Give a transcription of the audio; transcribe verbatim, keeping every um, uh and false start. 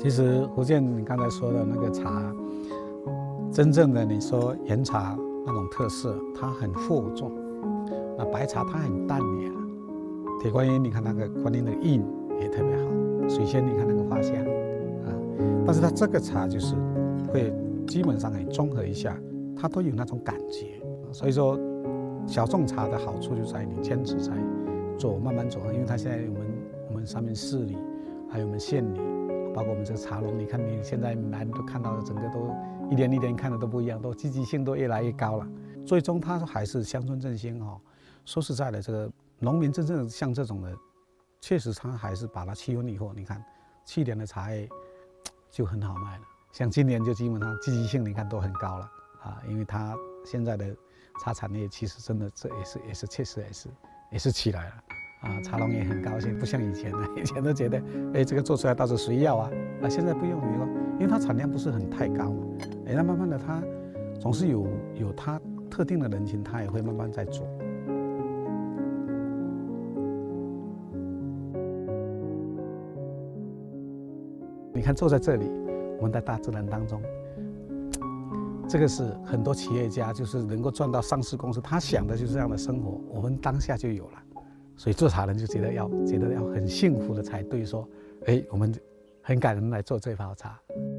其实福建你刚才说的那个茶，真正的你说岩茶那种特色，它很厚重；那白茶它很淡雅。铁观音你看那个观音的印也特别好，水仙你看那个花香啊，但是它这个茶就是会基本上可以综合一下，它都有那种感觉。所以说，小众茶的好处就在于你坚持在做，慢慢做，因为它现在我们我们上面市里，还有我们县里。包括我们这个茶农，你看你现在来都看到整个都一年一年看的都不一样，都积极性都越来越高了。最终它还是乡村振兴哦。说实在的，这个农民真正像这种的，确实他还是把它七分以后，你看去年的茶叶就很好卖了，像今年就基本上积极性你看都很高了啊，因为它现在的茶产业其实真的这也是也是确实也是也是起来了。啊，茶农也很高兴，不像以前的，以前都觉得，哎，这个做出来到时候谁要啊？啊，现在不用你了，因为它产量不是很太高嘛，哎，那慢慢的它总是有有它特定的人群，它也会慢慢在做。你看坐在这里，我们在大自然当中，这个是很多企业家就是能够赚到上市公司，他想的就是这样的生活，我们当下就有了。所以做茶人就觉得要觉得要很幸福的才对，说，哎，我们很感恩来做这泡茶。